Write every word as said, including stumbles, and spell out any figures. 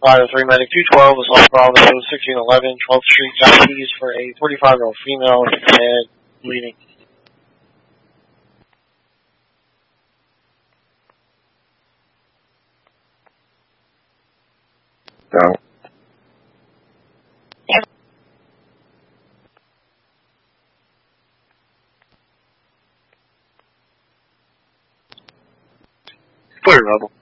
five oh three Medic two twelve, Assault Bravo, sixteen eleven, twelfth Street, diabetes for a forty-five-year-old female, head bleeding. Down. Clear, Rebel.